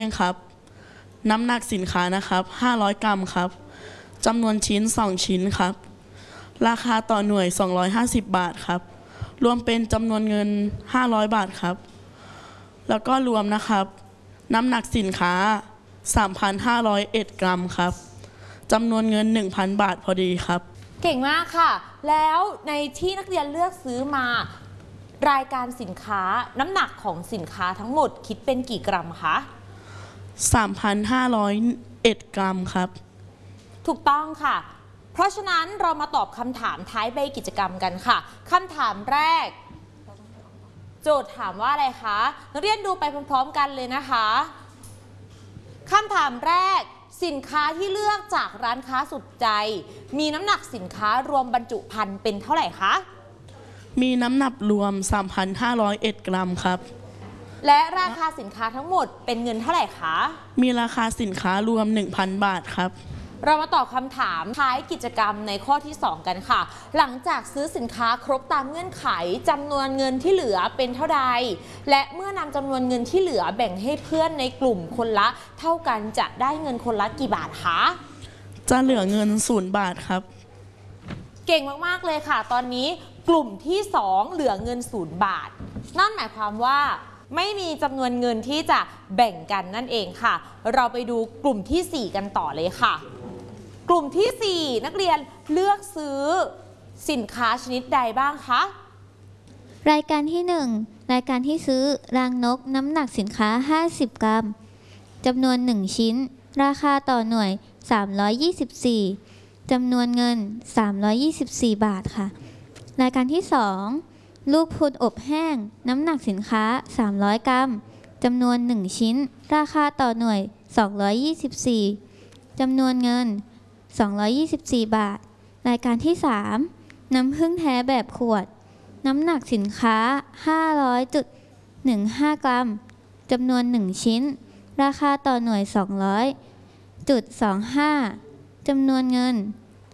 ครับน้ำหนักสินค้านะครับ500 กรัมครับจำนวนชิ้น2ชิ้นครับราคาต่อหน่วย250 บาทครับรวมเป็นจำนวนเงิน500 บาทครับแล้วก็รวมนะครับน้ำหนักสินค้า 3,501 กรัมครับจำนวนเงิน 1,000 บาทพอดีครับเก่งมากค่ะแล้วในที่นักเรียนเลือกซื้อมารายการสินค้าน้ำหนักของสินค้าทั้งหมดคิดเป็นกี่กรัมคะ 3,501 กรัมครับถูกต้องค่ะเพราะฉะนั้นเรามาตอบคำถามท้ายใบกิจกรรมกันค่ะคำถามแรกโจทย์ถามว่าอะไรคะนักเรียนดูไปพร้อมๆกันเลยนะคะคำถามแรกสินค้าที่เลือกจากร้านค้าสุดใจมีน้ำหนักสินค้ารวมบรรจุภัณฑ์เป็นเท่าไหร่คะมีน้ำหนักรวม 3,501 กรัมครับและราคาสินค้าทั้งหมดเป็นเงินเท่าไหร่คะมีราคาสินค้ารวม 1,000 บาทครับเรามาตอบคำถามท้ายกิจกรรมในข้อที่2กันค่ะหลังจากซื้อสินค้าครบตามเงื่อนไขจำนวนเงินที่เหลือเป็นเท่าใดและเมื่อนำจำนวนเงินที่เหลือแบ่งให้เพื่อนในกลุ่มคนละเท่ากันจะได้เงินคนละกี่บาทคะจะเหลือเงิน0 บาทครับเก่งมากๆเลยค่ะตอนนี้กลุ่มที่2เหลือเงิน0 บาทนั่นหมายความว่าไม่มีจำนวนเงินที่จะแบ่งกันนั่นเองค่ะเราไปดูกลุ่มที่4กันต่อเลยค่ะกลุ่มที่4นักเรียนเลือกซื้อสินค้าชนิดใดบ้างคะรายการที่1รายการที่ซื้อรังนกน้ำหนักสินค้า50 กรัมจำนวน1ชิ้นราคาต่อหน่วย324จำนวนเงิน324 บาทค่ะรายการที่2ลูกพรุนอบแห้งน้ำหนักสินค้า300 กรัมจำนวน1ชิ้นราคาต่อหน่วย224จำนวนเงิน224 บาทรายการที่3น้ำผึ้งแท้แบบขวดน้ำหนักสินค้า 500.15 กรัมจำนวน1ชิ้นราคาต่อหน่วย200.25จำนวนเงิน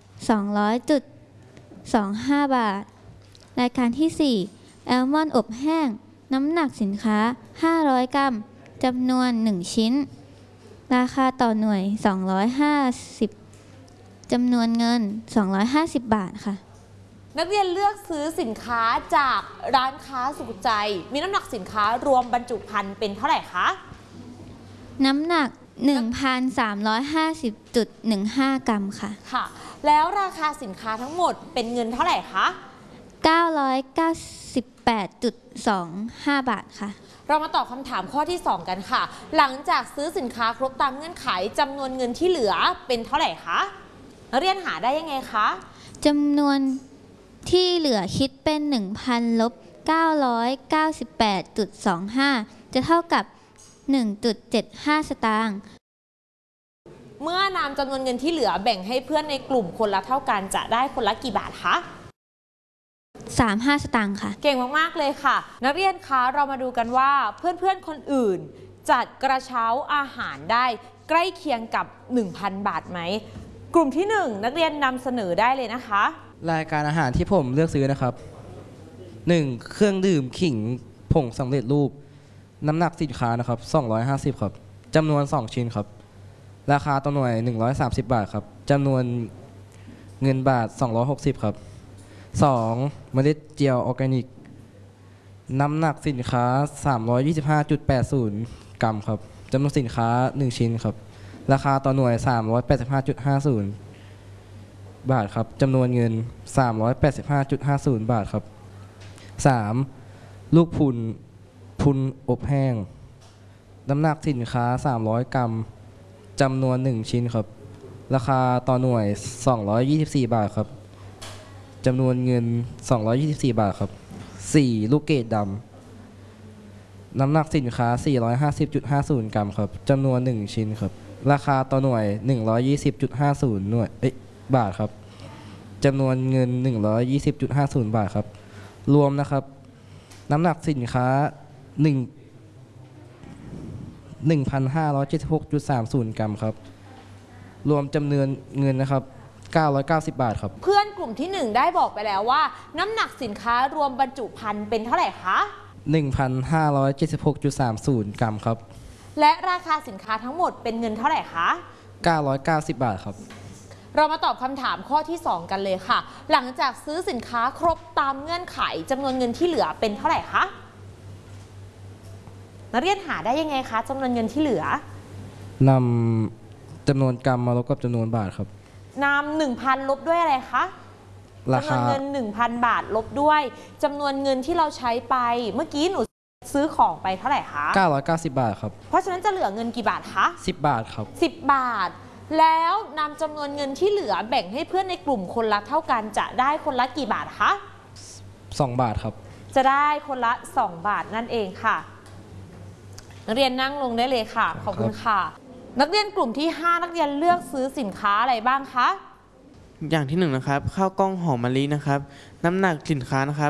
200.25 บาทรายการที่4แอลมอนด์อบแห้งน้ำหนักสินค้า500 กรัมจำนวน1ชิ้นราคาต่อหน่วย250จำนวนเงิน250 บาทค่ะนักเรียนเลือกซื้อสินค้าจากร้านค้าสุขใจมีน้ำหนักสินค้ารวมบรรจุภัณฑ์เป็นเท่าไหร่คะน้ำหนัก 1,350.15 กรัมค่ะค่ะแล้วราคาสินค้าทั้งหมดเป็นเงินเท่าไหร่คะ 998.25 บาทค่ะเรามาตอบคำถามข้อที่2กันค่ะหลังจากซื้อสินค้าครบตามเงื่อนไขจำนวนเงินที่เหลือเป็นเท่าไหร่คะนักเรียนหาได้ยังไงคะจำนวนที่เหลือคิดเป็น 1,000 ลบ 998.25 จะเท่ากับ 1.75 สตางค์เมื่อนำจำนวนเงินที่เหลือแบ่งให้เพื่อนในกลุ่มคนละเท่ากันจะได้คนละกี่บาทคะ 35 สตางค์ค่ะเก่งมากๆเลยค่ะนักเรียนคะเรามาดูกันว่าเพื่อนๆคนอื่นจัดกระเช้าอาหารได้ใกล้เคียงกับ 1,000 บาทไหมกลุ่มที่1นักเรียนนำเสนอได้เลยนะคะรายการอาหารที่ผมเลือกซื้อนะครับ 1. เครื่องดื่มขิงผงสำเร็จรูปน้ำหนักสินค้านะครับ250ครับจำนวน2ชิ้นครับราคาต่อหน่วย130 บาทครับจำนวนเงินบาท260ครับ 2. เมล็ดเจียวออร์แกนิกน้ำหนักสินค้า325.80 กรัมครับจำนวนสินค้า1ชิ้นครับราคาต่อหน่วย385.50 บาทครับจำนวนเงิน385.50 บาทครับ 3. ลูกพรุนอบแห้งน้ำหนักสินค้า300 กรัมจำนวน1ชิ้นครับราคาต่อหน่วย224 บาทครับจำนวนเงิน224 บาทครับ 4. ลูกเกดดำน้ำหนักสินค้า450.50 กรัมครับจำนวน1ชิ้นครับราคาต่อหน่วย120.50 หน่วยบาทครับจำนวนเงิน120.50 บาทครับรวมนะครับน้ำหนักสินค้า1,576.30 กรัมครับรวมจำนวนเงินนะครับ990 บาทครับเพื่อนกลุ่มที่1ได้บอกไปแล้วว่าน้ำหนักสินค้ารวมบรรจุภัณฑ์เป็นเท่าไหร่คะ 1,576.30 กรัมครับและราคาสินค้าทั้งหมดเป็นเงินเท่าไหร่คะ 990 บาทครับเรามาตอบคำถามข้อที่ 2 กันเลยค่ะหลังจากซื้อสินค้าครบตามเงื่อนไขจำนวนเงินที่เหลือเป็นเท่าไหร่คะนักเรียนหาได้ยังไงคะจำนวนเงินที่เหลือนำจำนวนกรัมมาลบกับจำนวนบาทครับนำ 1,000 ลบด้วยอะไรคะจำนวนเงิน 1,000 บาทลบด้วยจำนวนเงินที่เราใช้ไปเมื่อกี้หนูซื้อของไปเท่าไหร่คะ 990 บาทครับเพราะฉะนั้นจะเหลือเงินกี่บาทคะ 10 บาทครับ 10 บาทแล้วนำจำนวนเงินที่เหลือแบ่งให้เพื่อนในกลุ่มคนละเท่ากันจะได้คนละกี่บาทคะ 2 บาทครับจะได้คนละ2 บาทนั่นเองค่ะนักเรียนนั่งลงได้เลยค่ะขอบคุณค่ะนักเรียนกลุ่มที่ 5นักเรียนเลือกซื้อสินค้าอะไรบ้างคะอย่างที่1นะครับข้าวกล้องหอมมะลินะครับน้ำหนักสินค้านะครับ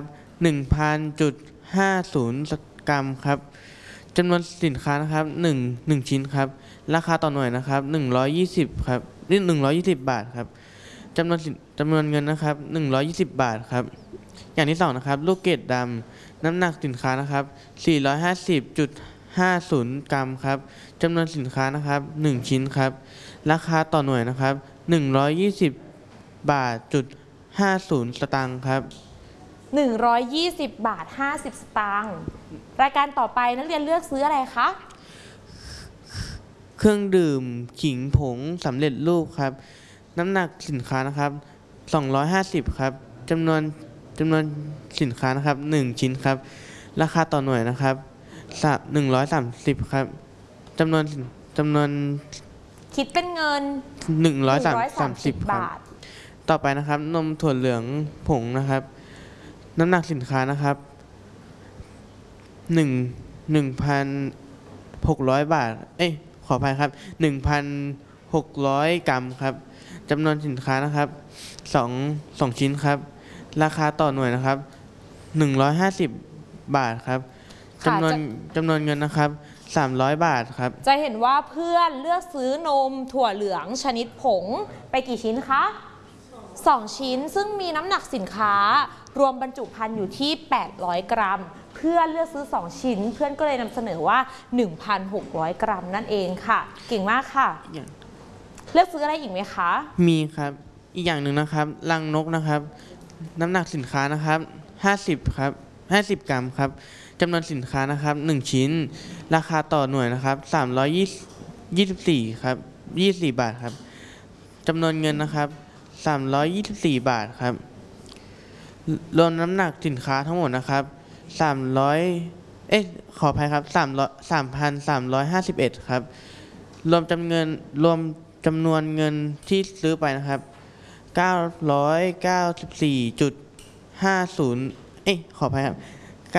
1,050 กรัมครับจำนวนสินค้านะครับ1ชิ้นครับราคาต่อหน่วยนะครับ120ครับ120 บาทครับจำนวนเงินนะครับ120 บาทครับอย่างที่2นะครับลูกเกดดำน้ำหนักสินค้านะครับ450.50 กรัมครับจำนวนสินค้านะครับ1ชิ้นครับราคาต่อหน่วยนะครับ120 บาทจุด50 สตางค์ครับ 120 บาท 50 สตางค์รายการต่อไปนักเรียนเลือกซื้ออะไรคะเครื่องดื่มขิงผงสำเร็จรูปครับน้ำหนักสินค้านะครับ250ครับจำนวนสินค้านะครับ1ชิ้นครับราคาต่อหน่วยนะครับ130ครับจำนวนคิดเป็นเงิน 130 บาทต่อไปนะครับนมถั่วเหลืองผงนะครับน้ำหนักสินค้านะครับ1,600 บาทขออภัยครับ 1,600 กรัมครับจำนวนสินค้านะครับ2ชิ้นครับราคาต่อหน่วยนะครับ150 บาทครับจำนวนเงินนะครับ300 บาทครับจะเห็นว่าเพื่อนเลือกซื้อนมถั่วเหลืองชนิดผงไปกี่ชิ้นคะ2 ชิ้นซึ่งมีน้ำหนักสินค้ารวมบรรจุภัณฑ์อยู่ที่800 กรัมเพื่อนเลือกซื้อ2ชิ้นเพื่อนก็เลยนำเสนอว่า 1,600 กรัมนั่นเองค่ะเก่งมากค่ะเลือกซื้ออะไรอีกไหมคะมีครับอีกอย่างหนึ่งนะครับรังนกนะครับน้ำหนักสินค้านะครับ50ครับ50 กรัมครับจำนวนสินค้านะครับ1ชิ้นราคาต่อหน่วยนะครับ324ครับ24 บาทครับจำนวนเงินนะครับ324 บาทครับรวมน้ำหนักสินค้าทั้งหมดนะครับขออภัยครับ3,351ครับรวมจำนวนเงินที่ซื้อไปนะครับ994.50ขออภัยครับ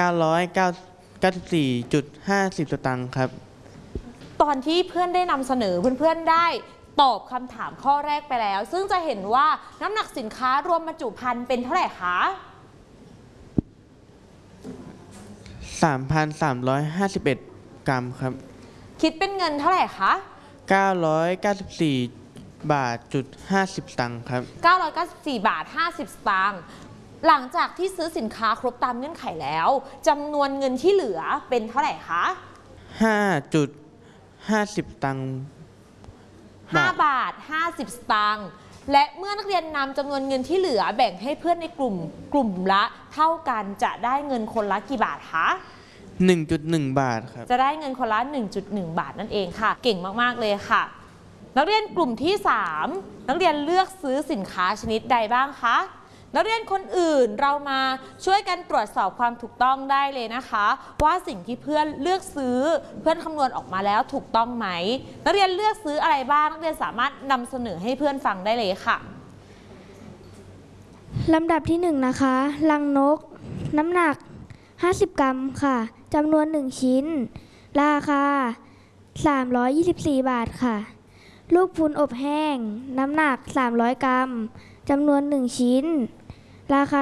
994.50 สตางค์ครับตอนที่เพื่อนได้นำเสนอเพื่อนๆได้ตอบคำถามข้อแรกไปแล้วซึ่งจะเห็นว่าน้ำหนักสินค้ารวมบรรจุภัณฑ์เป็นเท่าไหร่คะ 3,351 กรัมครับคิดเป็นเงินเท่าไหร่คะ 994 บาทจุด50 สตางค์ครับ 994 บาท 50 สตางค์หลังจากที่ซื้อสินค้าครบตามเงื่อนไขแล้วจำนวนเงินที่เหลือเป็นเท่าไหร่คะ 5.50 ตังค์ 5 บาท 50 สตางค์และเมื่อนักเรียนนำจำนวนเงินที่เหลือแบ่งให้เพื่อนในกลุ่มละเท่ากันจะได้เงินคนละกี่บาทคะ 1.1 บาทครับจะได้เงินคนละ 1.1 บาทนั่นเองค่ะเก่งมากๆเลยค่ะนักเรียนกลุ่มที่ 3นักเรียนเลือกซื้อสินค้าชนิดใดบ้างคะนักเรียนคนอื่นเรามาช่วยกันตรวจสอบความถูกต้องได้เลยนะคะว่าสิ่งที่เพื่อนเลือกซื้อเพื่อนคำนวณออกมาแล้วถูกต้องไหมนักเรียนเลือกซื้ออะไรบ้างนักเรียนสามารถนำเสนอให้เพื่อนฟังได้เลยค่ะลำดับที่1นะคะรังนกน้ำหนัก50 กรัมค่ะจำนวน1ชิ้นราคา324 บาทค่ะลูกพุนอบแห้งน้ำหนัก300 กรัมจำนวน1ชิ้นราคา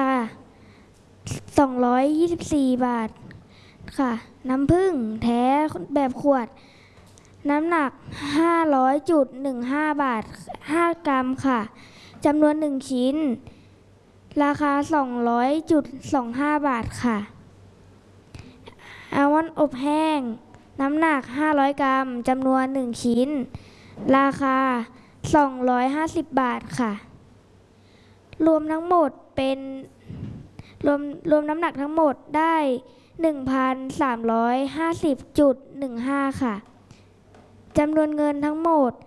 224 บาทค่ะน้ำผึ้งแท้แบบขวดน้ำหนัก500.15 บาท5 กรัมค่ะจำนวน1ชิ้นราคา200.25 บาทค่ะอัลมอนด์อบแห้งน้ำหนัก500 กรัมจำนวน1ชิ้นราคา250 บาทค่ะรวมทั้งหมดเป็นรวมน้ำหนักทั้งหมดได้ 1,350.15 ค่ะจำนวนเงินทั้งหมด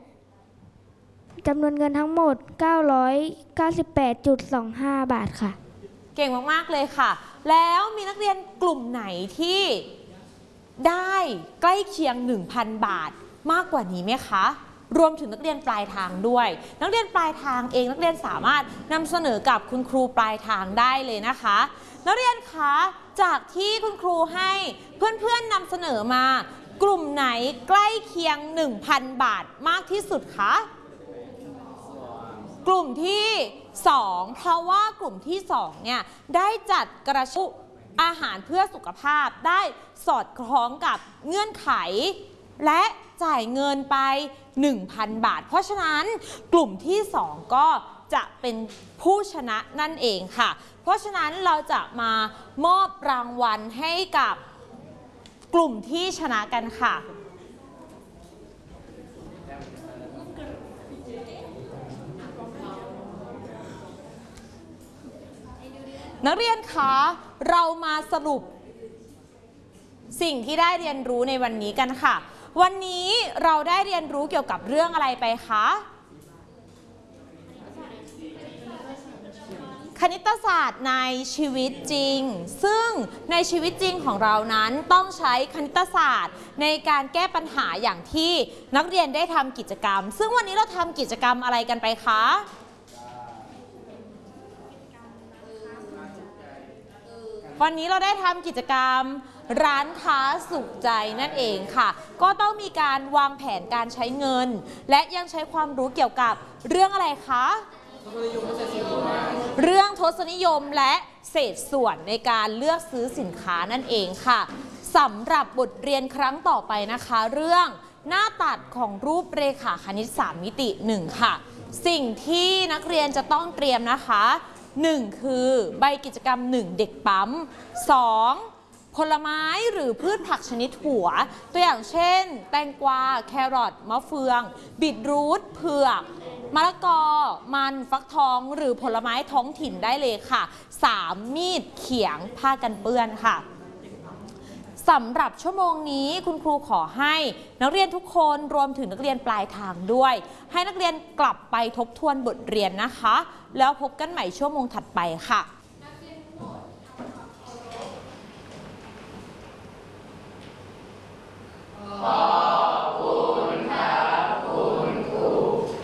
998.25 บาทค่ะเก่งมากๆเลยค่ะแล้วมีนักเรียนกลุ่มไหนที่ได้ใกล้เคียง 1,000 บาทมากกว่านี้ไหมคะรวมถึงนักเรียนปลายทางด้วยนักเรียนปลายทางเองนักเรียนสามารถนำเสนอกับคุณครูปลายทางได้เลยนะคะนักเรียนคะจากที่คุณครูให้เพื่อนๆนำเสนอมากลุ่มไหนใกล้เคียง 1,000 บาทมากที่สุดคะกลุ่มที่2เพราะว่ากลุ่มที่2เนี่ยได้จัดกระชุอาหารเพื่อสุขภาพได้สอดคล้องกับเงื่อนไขและจ่ายเงินไป 1,000 บาทเพราะฉะนั้นกลุ่มที่2ก็จะเป็นผู้ชนะนั่นเองค่ะเพราะฉะนั้นเราจะมามอบรางวัลให้กับกลุ่มที่ชนะกันค่ะนักเรียนคะเรามาสรุปสิ่งที่ได้เรียนรู้ในวันนี้กันค่ะวันนี้เราได้เรียนรู้เกี่ยวกับเรื่องอะไรไปคะคณิตศาสตร์ในชีวิตจริงซึ่งในชีวิตจริงของเรานั้นต้องใช้คณิตศาสตร์ในการแก้ปัญหาอย่างที่นักเรียนได้ทำกิจกรรมซึ่งวันนี้เราทำกิจกรรมอะไรกันไปคะวันนี้เราได้ทำกิจกรรมร้านค้าสุขใจนั่นเองค่ะก็ต้องมีการวางแผนการใช้เงินและยังใช้ความรู้เกี่ยวกับเรื่องอะไรคะเรื่องทศนิยมและเศษส่วนในการเลือกซื้อสินค้านั่นเองค่ะสำหรับบทเรียนครั้งต่อไปนะคะเรื่องหน้าตัดของรูปเรขาคณิต3 มิติ 1 ค่ะสิ่งที่นักเรียนจะต้องเตรียมนะคะ1คือใบกิจกรรม1เด็กปั๊ม2ผลไม้หรือพืชผักชนิดหัวตัวอย่างเช่นแตงกวาแครอทมะเฟืองบีทรูทเผือกมะละกอมันฟักทองหรือผลไม้ท้องถิ่นได้เลยค่ะ3มีดเขียงผ้ากันเปื้อนค่ะสำหรับชั่วโมงนี้คุณครูขอให้นักเรียนทุกคนรวมถึงนักเรียนปลายทางด้วยให้นักเรียนกลับไปทบทวนบทเรียนนะคะแล้วพบกันใหม่ชั่วโมงถัดไปค่ะขอ